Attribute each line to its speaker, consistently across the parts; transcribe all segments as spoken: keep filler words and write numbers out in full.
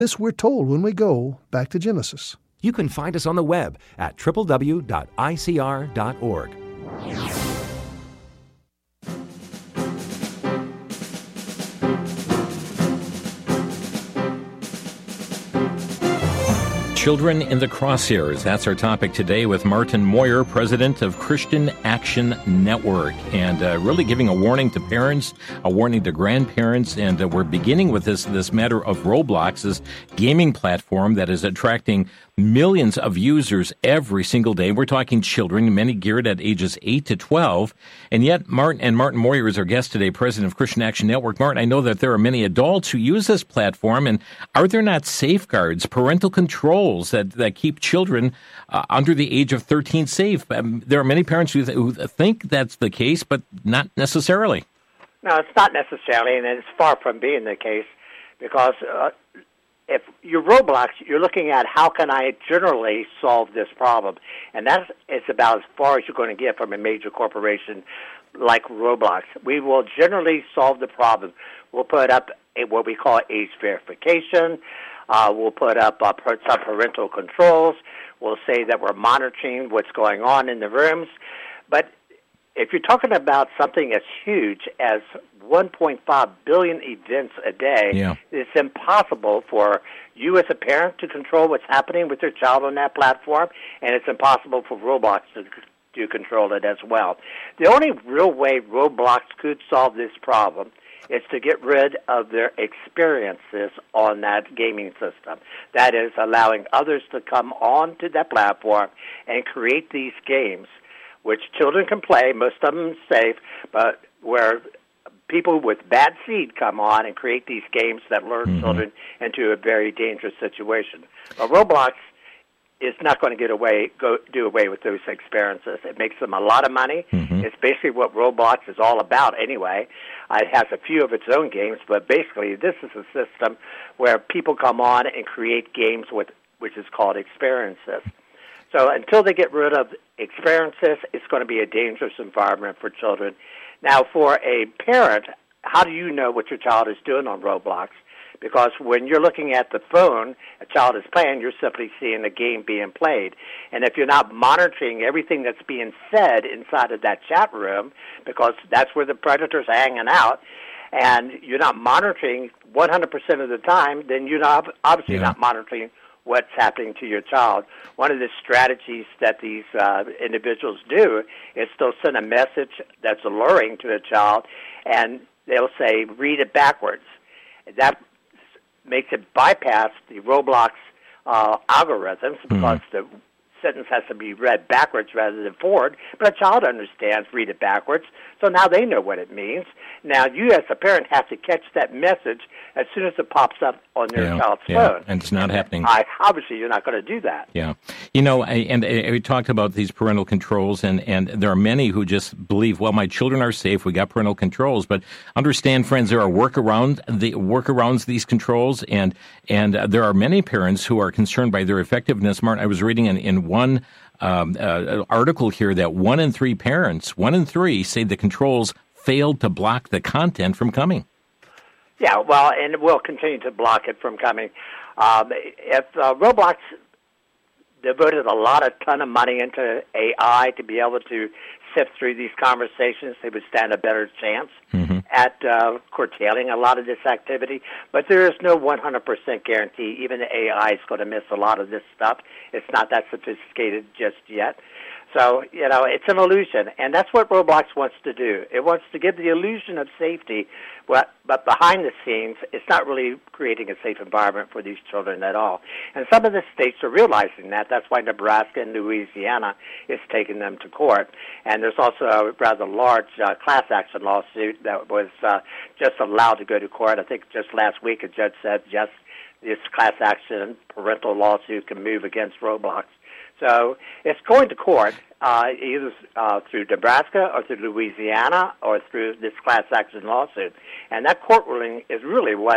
Speaker 1: This we're told when we go back to Genesis.
Speaker 2: You can find us on the web at w w w dot i c r dot org.
Speaker 3: Children in the Crosshairs. That's our topic today with Martin Moyer, president of Christian Action Network, and uh, really giving a warning to parents, a warning to grandparents, and uh, we're beginning with this this matter of Roblox, this gaming platform that is attracting millions of users every single day. We're talking children, many geared at ages eight to twelve, and yet Martin and Martin Moyer is our guest today, president of Christian Action Network. Martin, I know that there are many adults who use this platform, and are there not safeguards, parental controls that, that keep children uh, under the age of thirteen safe? Um, there are many parents who, th- who think that's the case, but not necessarily.
Speaker 4: No, it's not necessarily, and it's far from being the case, because uh, if you're Roblox, you're looking at how can I generally solve this problem, and that's it's about as far as you're going to get from a major corporation like Roblox. We will generally solve the problem. We'll put up a, what we call age verification. Uh, we'll put up uh, some parental controls. We'll say that we're monitoring what's going on in the rooms. But if you're talking about something as huge as one point five billion events a day,
Speaker 3: yeah.
Speaker 4: it's impossible for you as a parent to control what's happening with your child on that platform, and it's impossible for Roblox to, to control it as well. The only real way Roblox could solve this problem is to get rid of their experiences on that gaming system. That is, allowing others to come on to that platform and create these games, which children can play, most of them safe, but where people with bad seed come on and create these games that lure mm-hmm. children into a very dangerous situation. But Roblox is not going to get away, go do away with those experiences. It makes them a lot of money. Mm-hmm. It's basically what Roblox is all about anyway. It has a few of its own games, but basically this is a system where people come on and create games with, which is called experiences. So until they get rid of experiences, it's going to be a dangerous environment for children. Now, for a parent, how do you know what your child is doing on Roblox? Because when you're looking at the phone, a child is playing, you're simply seeing a game being played. And if you're not monitoring everything that's being said inside of that chat room, because that's where the predators are hanging out, and you're not monitoring one hundred percent of the time, then you're not, obviously yeah. not monitoring what's happening to your child. One of the strategies that these uh, individuals do is they'll send a message that's alluring to a child, and they'll say, read it backwards. That makes it bypass the Roblox uh, algorithms because mm-hmm. the sentence has to be read backwards rather than forward, but a child understands read it backwards, so now they know what it means. Now you as a parent have to catch that message as soon as it pops up on your
Speaker 3: yeah,
Speaker 4: child's
Speaker 3: yeah.
Speaker 4: phone.
Speaker 3: And it's not
Speaker 4: and
Speaker 3: happening.
Speaker 4: I, obviously you're not going to do that.
Speaker 3: Yeah. You know, I, and I, we talked about these parental controls, and, and there are many who just believe, well, my children are safe, we got parental controls, but understand, friends, there are workaround, the workarounds these controls, and and uh, there are many parents who are concerned by their effectiveness. Martin, I was reading in, in one um, uh, article here that one in three parents, one in three say the controls failed to block the content from coming.
Speaker 4: Yeah, well, and we'll continue to block it from coming. Um, if uh, Roblox devoted a lot of ton of money into A I to be able to sift through these conversations, they would stand a better chance mm-hmm. at uh, curtailing a lot of this activity. But there is no one hundred percent guarantee. Even the A I is going to miss a lot of this stuff. It's not that sophisticated just yet. So, you know, it's an illusion, and that's what Roblox wants to do. It wants to give the illusion of safety, but, but behind the scenes, it's not really creating a safe environment for these children at all. And some of the states are realizing that. That's why Nebraska and Louisiana is taking them to court. And there's also a rather large uh, class action lawsuit that was uh, just allowed to go to court. I think just last week a judge said, yes, this class action parental lawsuit can move against Roblox. So it's going to court uh, either uh, through Nebraska or through Louisiana or through this class action lawsuit. And that court ruling is really what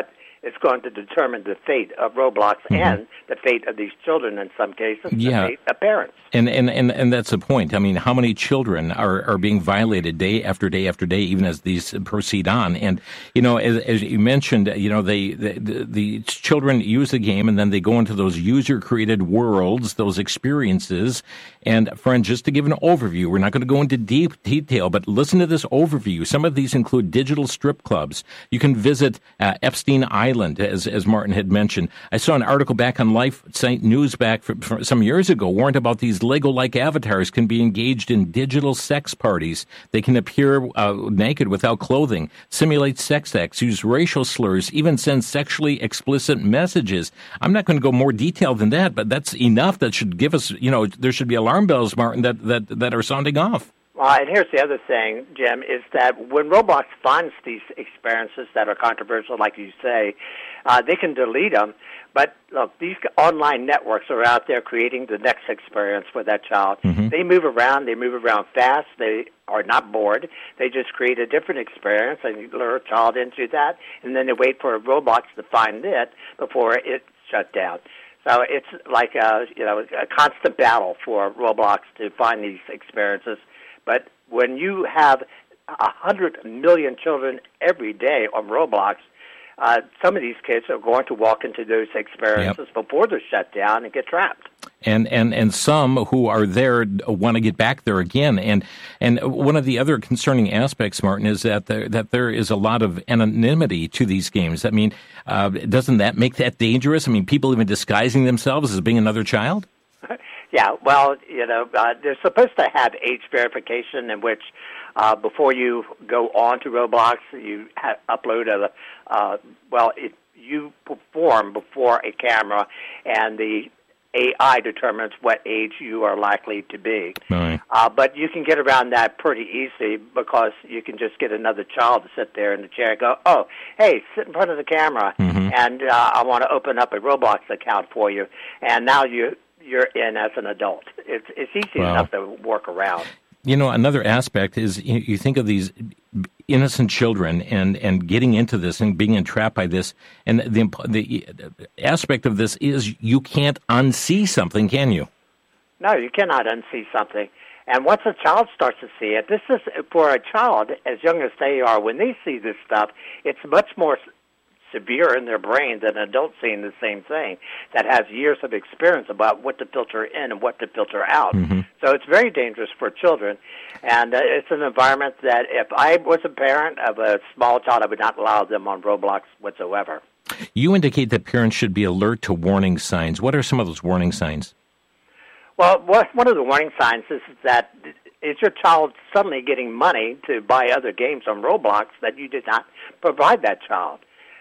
Speaker 4: is going to determine the fate of Roblox mm-hmm. and the fate of these children in some cases,
Speaker 3: yeah.
Speaker 4: the fate of parents.
Speaker 3: And, and, and, and that's the point. I mean, how many children are, are being violated day after day after day, even as these proceed on? And, you know, as, as you mentioned, you know, they, the, the, the children use the game and then they go into those user-created worlds, those experiences. And, friends, just to give an overview, we're not going to go into deep detail, but listen to this overview. Some of these include digital strip clubs. You can visit uh, Epstein Island, as, as Martin had mentioned. I saw an article back on Life Site News back from, from some years ago warned about these Lego-like avatars can be engaged in digital sex parties. They can appear uh, naked without clothing, simulate sex acts, use racial slurs, even send sexually explicit messages. I'm not going to go more detailed than that, but that's enough that should give us, you know, there should be alarm bells, Martin, that, that, that are sounding off.
Speaker 4: Well, and here's the other thing, Jim, is that when Roblox finds these experiences that are controversial, like you say, uh, they can delete them. But, look, these online networks are out there creating the next experience for that child. Mm-hmm. They move around. They move around fast. They are not bored. They just create a different experience, and you lure a child into that, and then they wait for Roblox to find it before it's shut down. So it's like a, you know, a constant battle for Roblox to find these experiences. But when you have one hundred million children every day on Roblox, Uh, some of these kids are going to walk into those experiences yep. before they're shut down and get trapped.
Speaker 3: And, and and some who are there want to get back there again. And and one of the other concerning aspects, Martin, is that there, that there is a lot of anonymity to these games. I mean, uh, doesn't that make that dangerous? I mean, people even disguising themselves as being another child?
Speaker 4: Yeah, well, you know, uh, they're supposed to have age verification in which uh, before you go on to Roblox, you ha- upload a, uh, well, it, you perform before a camera, and the A I determines what age you are likely to be. Right. Uh, but you can get around that pretty easy because you can just get another child to sit there in the chair and go, oh, hey, sit in front of the camera, mm-hmm. and uh, I want to open up a Roblox account for you. And now you... you're in as an adult. It's it's easy wow. enough to work around.
Speaker 3: You know, another aspect is you, you think of these innocent children and, and getting into this and being entrapped by this, and the the aspect of this is you can't unsee something, can you?
Speaker 4: No, you cannot unsee something. And once a child starts to see it, this is, for a child as young as they are, when they see this stuff, it's much more severe in their brain than an adult seeing the same thing that has years of experience about what to filter in and what to filter out. Mm-hmm. So it's very dangerous for children, and uh, it's an environment that if I was a parent of a small child, I would not allow them on Roblox whatsoever.
Speaker 3: You indicate that parents should be alert to warning signs. What are some of those warning signs?
Speaker 4: Well, one of the warning signs is that is your child suddenly getting money to buy other games on Roblox that you did not provide that child.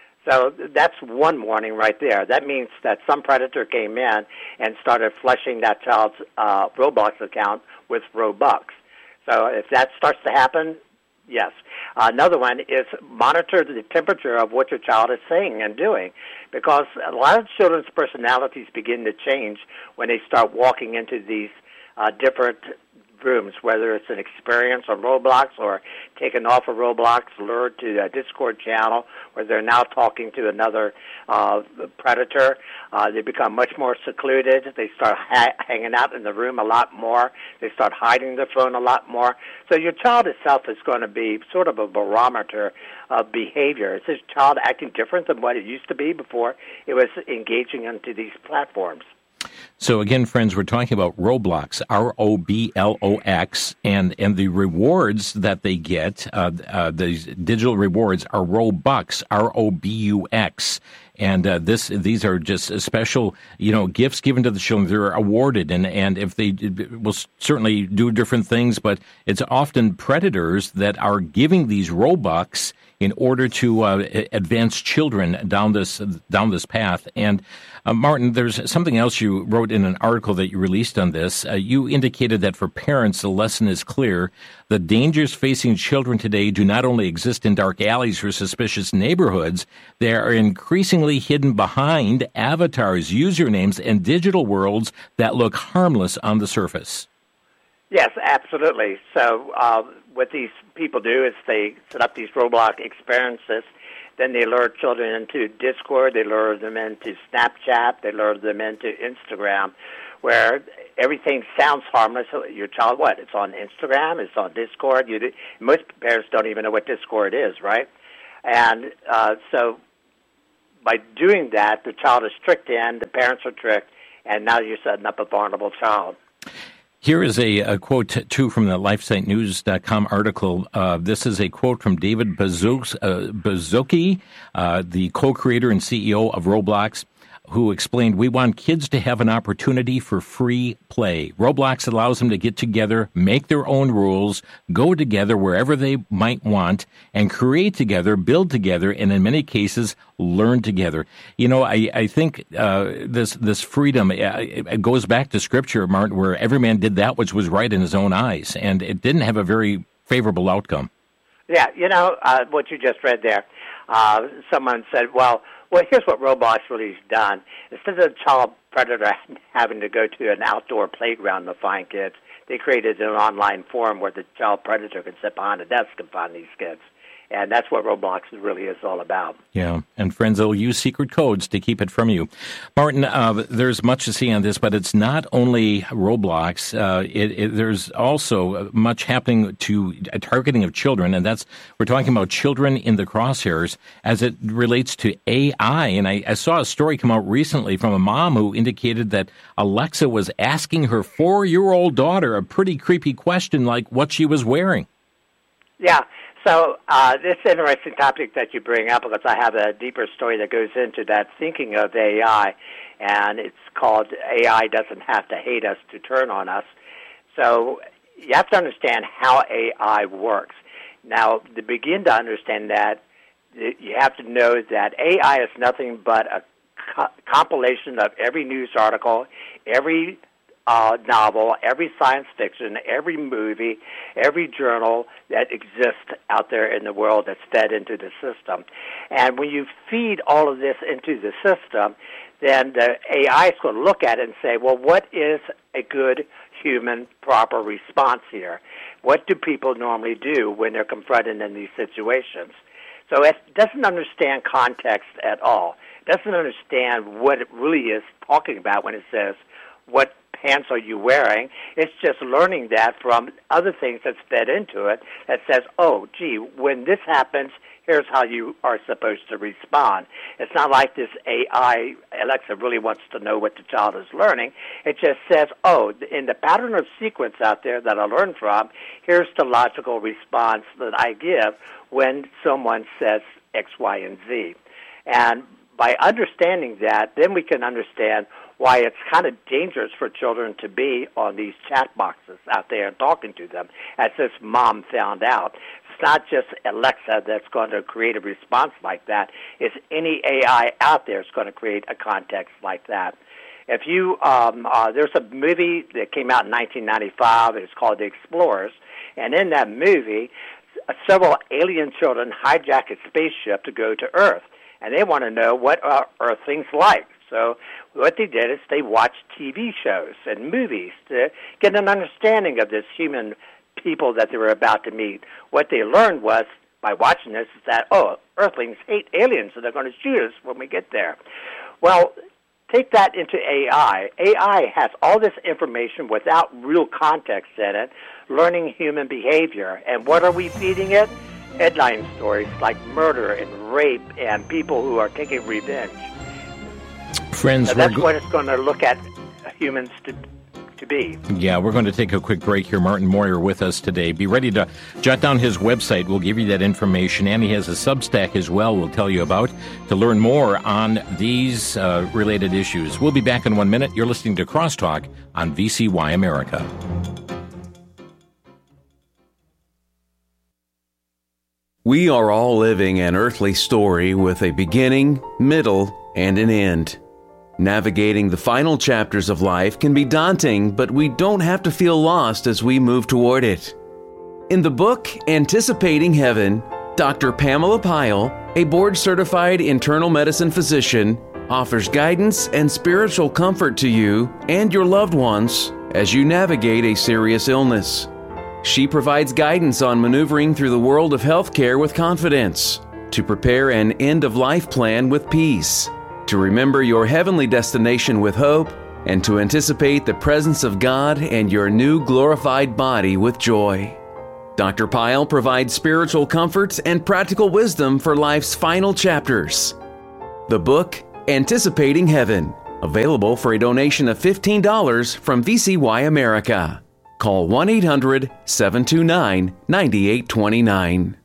Speaker 4: So that's one warning right there. That means that some predator came in and started flushing that child's uh, Roblox account with Robux. So if that starts to happen, yes. Uh, another one is monitor the temperature of what your child is saying and doing, because a lot of children's personalities begin to change when they start walking into these uh, different rooms, whether it's an experience on Roblox or taken off of Roblox, lured to a Discord channel where they're now talking to another uh, predator. Uh, they become much more secluded. They start ha- hanging out in the room a lot more. They start hiding their phone a lot more. So your child itself is going to be sort of a barometer of behavior. Is this child acting different than what it used to be before it was engaging into these platforms?
Speaker 3: So again, friends, we're talking about Roblox, R O B L O X, and, and the rewards that they get, uh, uh, these digital rewards are Robux, R O B U X. And uh, this, these are just special, you know, gifts given to the children. They're awarded, and, and if they will certainly do different things, but it's often predators that are giving these Robux in order to uh, advance children down this down this path. And uh, Martin, there's something else you wrote in an article that you released on this. Uh, you indicated that for parents, the lesson is clear. The dangers facing children today do not only exist in dark alleys or suspicious neighborhoods, they are increasingly hidden behind avatars, usernames, and digital worlds that look harmless on the surface.
Speaker 4: Yes, absolutely. So uh, what these people do is they set up these Roblox experiences, Then they lure children into Discord, they lure them into Snapchat, they lure them into Instagram, where everything sounds harmless. Your child, what? It's on Instagram, it's on Discord. You do, most parents don't even know what Discord is, right? And uh, so by doing that, the child is tricked in, the parents are tricked, and now you're setting up a vulnerable child.
Speaker 3: Here is a, a quote, too, from the lifesite news dot com article. Uh, this is a quote from David Baszucki, uh, the co-creator and C E O of Roblox, who explained, "We want kids to have an opportunity for free play. Roblox allows them to get together, make their own rules, go together wherever they might want, and create together, build together, and in many cases, learn together." You know, I, I think uh, this this freedom, uh, it goes back to Scripture, Martin, where every man did that which was right in his own eyes, and it didn't have a very favorable outcome.
Speaker 4: Yeah, you know, uh, what you just read there, uh, someone said, well, Well, here's what Roblox really has done. Instead of the child predator having to go to an outdoor playground to find kids, they created an online forum where the child predator can sit behind a desk and find these kids. And that's what Roblox really is all about.
Speaker 3: Yeah, and friends, they'll use secret codes to keep it from you. Martin, uh, there's much to see on this, but it's not only Roblox. Uh, it, it, there's also much happening to uh, targeting of children, and that's we're talking about children in the crosshairs as it relates to A I. And I, I saw a story come out recently from a mom who indicated that Alexa was asking her four-year-old daughter a pretty creepy question like what she was wearing.
Speaker 4: Yeah. So uh, this is an interesting topic that you bring up because I have a deeper story that goes into that thinking of A I, and it's called A I Doesn't Have to Hate Us to Turn on Us. So you have to understand how A I works. Now, to begin to understand that, you have to know that A I is nothing but a co- compilation of every news article, every Uh, novel, every science fiction, every movie, every journal that exists out there in the world that's fed into the system. And when you feed all of this into the system, then the A I is going to look at it and say, well, what is a good human proper response here? What do people normally do when they're confronted in these situations? So it doesn't understand context at all. It doesn't understand what it really is talking about when it says, what pants are you wearing? It's just learning that from other things that's fed into it that says, oh, gee, when this happens, here's how you are supposed to respond. It's not like this A I, Alexa really wants to know what the child is learning. It just says, oh, in the pattern of sequence out there that I learned from, here's the logical response that I give when someone says X, Y, and Z. And by understanding that, then we can understand why it's kind of dangerous for children to be on these chat boxes out there and talking to them, as this mom found out. It's not just Alexa that's going to create a response like that. It's any A I out there that's going to create a context like that. If you, um, uh, there's a movie that came out in nineteen ninety-five, and it's called The Explorers, and in that movie, several alien children hijack a spaceship to go to Earth, and they want to know what are Earthlings like. So what they did is they watched T V shows and movies to get an understanding of this human people that they were about to meet. What they learned was, by watching this, is that, oh, Earthlings hate aliens, so they're going to shoot us when we get there. Well, take that into A I. A I has all this information without real context in it, learning human behavior. And what are we feeding it? Headline stories like murder and rape and people who are taking revenge.
Speaker 3: Friends,
Speaker 4: so that's
Speaker 3: go-
Speaker 4: what it's going to look at humans to to be.
Speaker 3: Yeah, we're going to take a quick break here. Martin Moyer with us today. Be ready to jot down his website. We'll give you that information. And he has a Substack as well we'll tell you about to learn more on these uh, related issues. We'll be back in one minute. You're listening to Crosstalk on V C Y America.
Speaker 5: We are all living an earthly story with a beginning, middle, and an end. Navigating the final chapters of life can be daunting, but we don't have to feel lost as we move toward it. In the book, Anticipating Heaven, Doctor Pamela Pyle, a board-certified internal medicine physician, offers guidance and spiritual comfort to you and your loved ones as you navigate a serious illness. She provides guidance on maneuvering through the world of healthcare with confidence, to prepare an end-of-life plan with peace, to remember your heavenly destination with hope, and to anticipate the presence of God and your new glorified body with joy. Doctor Pyle provides spiritual comfort and practical wisdom for life's final chapters. The book, Anticipating Heaven, available for a donation of fifteen dollars from V C Y America. Call one eight hundred, seven two nine, nine eight two nine.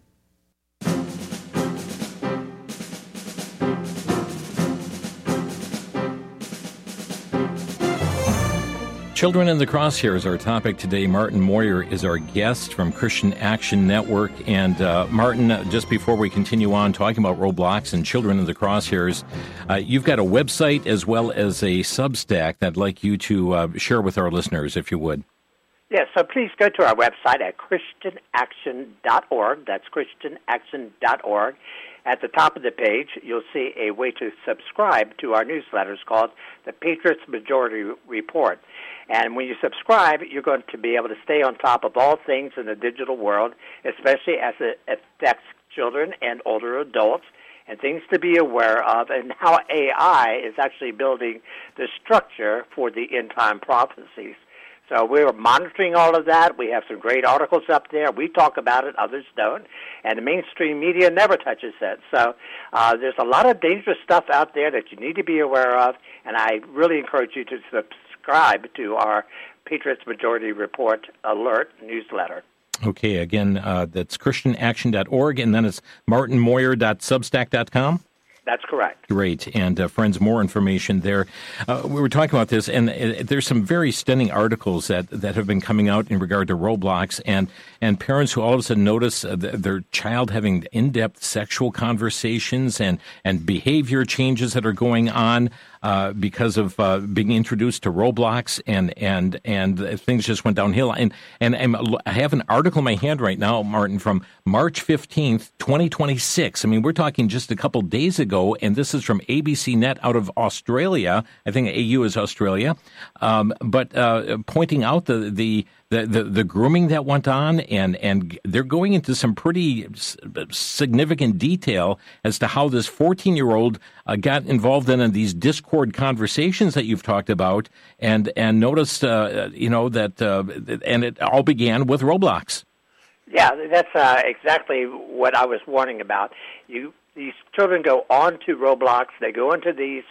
Speaker 3: Children in the Crosshairs, our topic today. Martin Moyer is our guest from Christian Action Network. And uh, Martin, uh, just before we continue on talking about Roblox and Children in the Crosshairs, uh, you've got a website as well as a Substack that I'd like you to uh, share with our listeners, if you would.
Speaker 4: Yes, so please go to our website at Christian Action dot org. That's Christian Action dot org. At the top of the page, you'll see a way to subscribe to our newsletters called the Patriots Majority Report. And when you subscribe, you're going to be able to stay on top of all things in the digital world, especially as it affects children and older adults, and things to be aware of, and how A I is actually building the structure for the end-time prophecies. So we're monitoring all of that. We have some great articles up there. We talk about it, others don't. And the mainstream media never touches it. So uh, there's a lot of dangerous stuff out there that you need to be aware of, and I really encourage you to subscribe to our Patriots Majority Report Alert newsletter.
Speaker 3: Okay, again, uh, that's Christian Action dot org, and then it's martin moyer dot substack dot com.
Speaker 4: That's correct.
Speaker 3: Great. And, uh, friends, more information there. Uh, we were talking about this, and uh, there's some very stunning articles that, that have been coming out in regard to Roblox, and, and parents who all of a sudden notice uh, th- their child having in-depth sexual conversations and, and behavior changes that are going on uh, because of uh, being introduced to Roblox, and and and things just went downhill. And, and and I have an article in my hand right now, Martin, from March fifteenth, twenty twenty-six. I mean, we're talking just a couple days ago, and this is from A B C Net out of Australia. I think A U is Australia, um, but uh, pointing out the the. The, the the grooming that went on, and, and they're going into some pretty significant detail as to how this fourteen-year-old uh, got involved in these Discord conversations that you've talked about, and and noticed, uh, you know, that, uh, and it all began with Roblox.
Speaker 4: Yeah, that's uh, exactly what I was warning about. You These children go on to Roblox, they go into these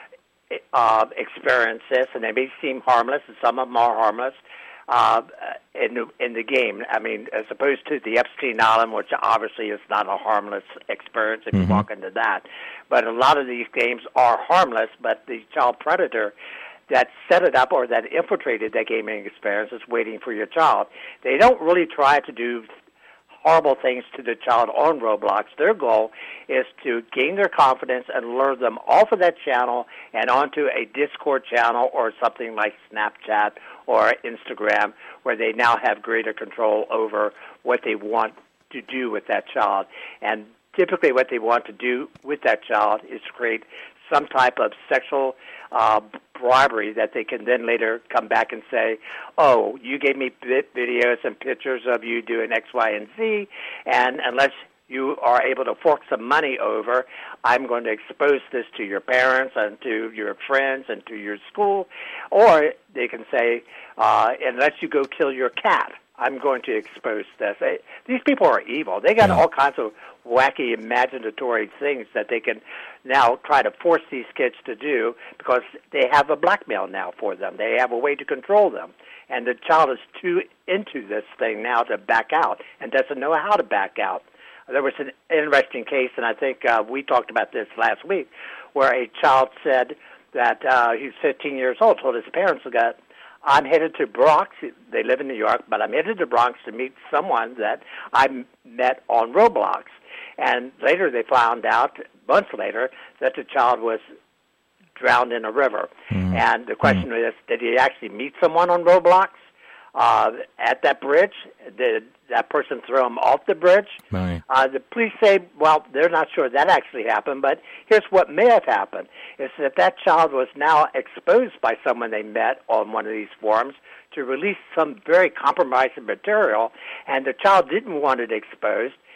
Speaker 4: uh, experiences, and they may seem harmless, and some of them are harmless, Uh, in the, in the game. I mean, as opposed to the Epstein Island, which obviously is not a harmless experience if mm-hmm. you walk into that. But a lot of these games are harmless, but the child predator that set it up or that infiltrated that gaming experience is waiting for your child. They don't really try to do horrible things to the child on Roblox. Their goal is to gain their confidence and lure them off of that channel and onto a Discord channel or something like Snapchat or Instagram, where they now have greater control over what they want to do with that child. And typically what they want to do with that child is create some type of sexual uh, bribery that they can then later come back and say, oh, you gave me videos and pictures of you doing X, Y, and Z, and unless you are able to fork some money over, I'm going to expose this to your parents and to your friends and to your school. Or they can say, uh, unless you go kill your cat, I'm going to expose this. They, these people are evil. They got yeah. all kinds of wacky, imaginatory things that they can now try to force these kids to do because they have a blackmail now for them. They have a way to control them. And the child is too into this thing now to back out and doesn't know how to back out. There was an interesting case, and I think uh, we talked about this last week, where a child said that uh, he's fifteen years old, told his parents that, I'm headed to Bronx. They live in New York, but I'm headed to Bronx to meet someone that I met on Roblox. And later they found out, months later, that the child was drowned in a river. Mm. And the question mm. is, did he actually meet someone on Roblox uh, at that bridge? Did that person throw him off the bridge?
Speaker 3: Right.
Speaker 4: Uh, the police say, well, they're not sure that actually happened, but here's what may have happened, is that that child was now exposed by someone they met on one of these forums to release some very compromising material, and the child didn't want it exposed,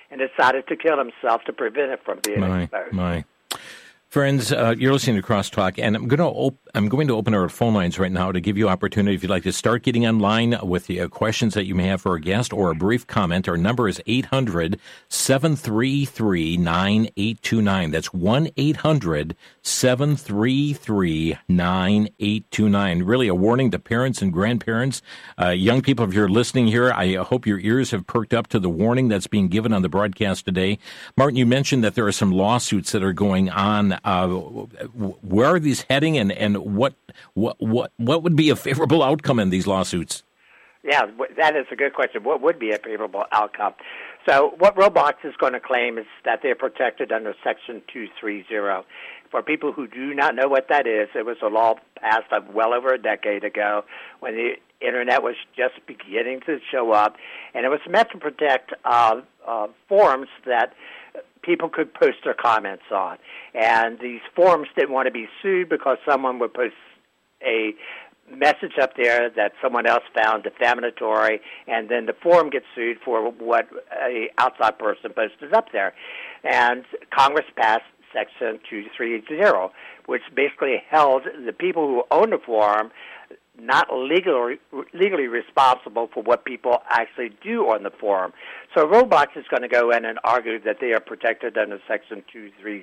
Speaker 4: and decided to kill himself to prevent it from being
Speaker 3: my,
Speaker 4: exposed.
Speaker 3: My. Friends, uh, you're listening to Crosstalk, and I'm going to op- I'm going to open our phone lines right now to give you opportunity if you'd like to start getting online with the uh, questions that you may have for a guest or a brief comment. Our number is eight hundred, seven three three, nine eight two nine. That's one eight hundred, seven three three, nine eight two nine. Really a warning to parents and grandparents. Uh, young people, if you're listening here, I hope your ears have perked up to the warning that's being given on the broadcast today. Martin, you mentioned that there are some lawsuits that are going on. Uh, where are these heading, and, and what what what what would be a favorable outcome in these lawsuits?
Speaker 4: Yeah, that is a good question. What would be a favorable outcome? So what Roblox is going to claim is that they're protected under Section two thirty. For people who do not know what that is, it was a law passed well over a decade ago when the Internet was just beginning to show up, and it was meant to protect uh, uh, forums that people could post their comments on. And these forums didn't want to be sued because someone would post a message up there that someone else found defamatory, and then the forum gets sued for what an outside person posted up there. And Congress passed Section two thirty, which basically held the people who own the forum not legally legally responsible for what people actually do on the forum. So Roblox is going to go in and argue that they are protected under Section two thirty.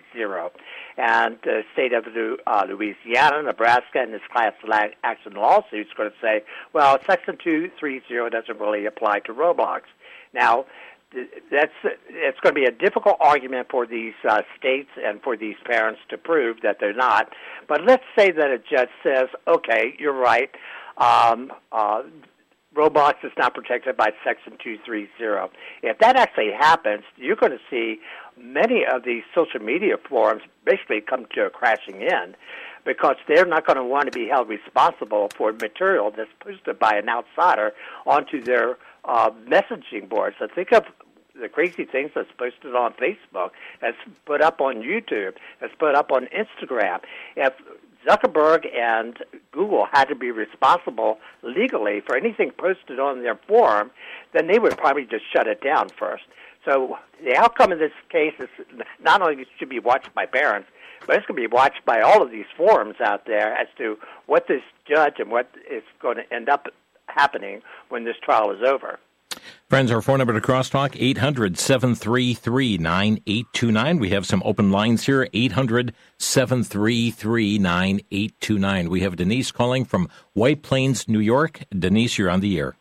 Speaker 4: And the state of uh, Louisiana, Nebraska, and this class action lawsuit is going to say, well, Section two thirty doesn't really apply to Roblox. Now, that's it's going to be a difficult argument for these uh, states and for these parents to prove that they're not. But let's say that a judge says, okay, you're right, um, uh, Roblox is not protected by Section two thirty. If that actually happens, you're going to see many of these social media forums basically come to a crashing end, because they're not going to want to be held responsible for material that's posted by an outsider onto their uh, messaging boards. So think of the crazy things that's posted on Facebook, that's put up on YouTube, that's put up on Instagram. If Zuckerberg and Google had to be responsible legally for anything posted on their forum, then they would probably just shut it down first. So the outcome of this case is not only should be watched by parents, but it's going to be watched by all of these forums out there as to what this judge and what is going to end up happening when this trial is over.
Speaker 3: Friends, our phone number to Crosstalk, eight hundred, seven three three, nine eight two nine. We have some open lines here, eight hundred, seven three three, nine eight two nine. We have Denise calling from White Plains, New York. Denise, you're on the air.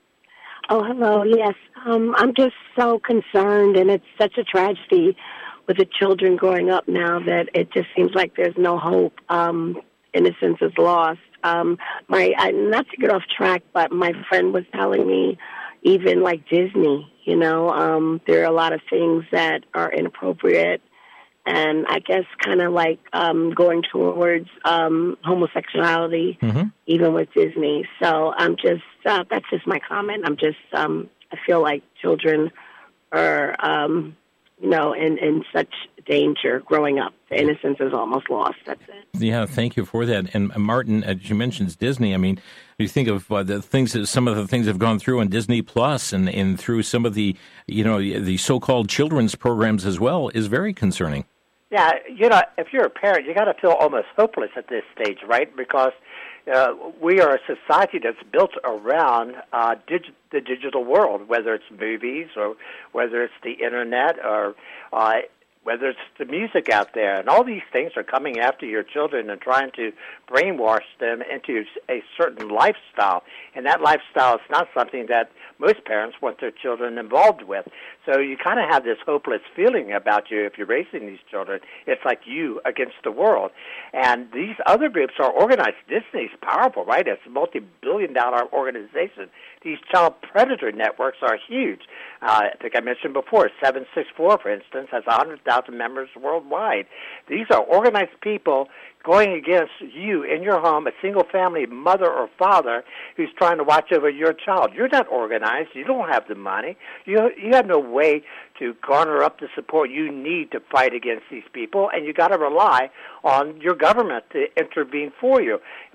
Speaker 6: Oh, hello. Yes, um, I'm just so concerned, and it's such a tragedy with the children growing up now that it just seems like there's no hope. Um, innocence is lost. Um, my I, not to get off track, but my friend was telling me, even like Disney, you know, um, there are a lot of things that are inappropriate, and I guess kind of like um, going towards um, homosexuality, mm-hmm. even with Disney. So I'm just, uh, that's just my comment. I'm just, um, I feel like children are, um, you know, in, in such danger growing up. The innocence is almost lost. That's it.
Speaker 3: Yeah, thank you for that. And uh, Martin, as you mentioned Disney, I mean, you think of uh, the things that some of the things have gone through on Disney Plus and, and through some of the, you know, the so-called children's programs as well is very concerning.
Speaker 4: Yeah, you know, if you're a parent, you got to feel almost hopeless at this stage, right? Because uh, we are a society that's built around uh, dig- the digital world, whether it's movies or whether it's the Internet or uh, whether it's the music out there. And all these things are coming after your children and trying to brainwash them into a certain lifestyle. And that lifestyle is not something that most parents want their children involved with. So you kind of have this hopeless feeling about you if you're raising these children. It's like you against the world. And these other groups are organized. Disney's powerful, right? It's a multi-billion dollar organization. These child predator networks are huge. Uh, I think I mentioned before, seven six four, for instance, has one hundred thousand members worldwide. These are organized people going against you in your home, a single-family mother or father who's trying to watch over your child. You're not organized. You don't have the money. You you have no way to garner up the support you need to fight against these people, and you got to rely on your government to intervene for you.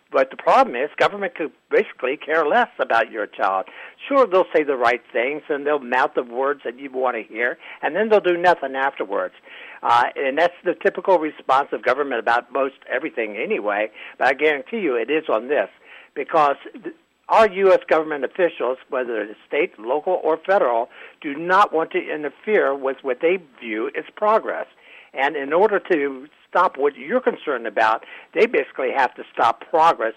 Speaker 4: But the problem is government could basically care less about your child. Sure, they'll say the right things, and they'll mouth the words that you want to hear, and then they'll do nothing afterwards. Uh, and that's the typical response of government about most everything anyway. But I guarantee you it is on this, because our U S government officials, whether it's state, local, or federal, do not want to interfere with what they view as progress. And in order to stop what you're concerned about, they basically have to stop progress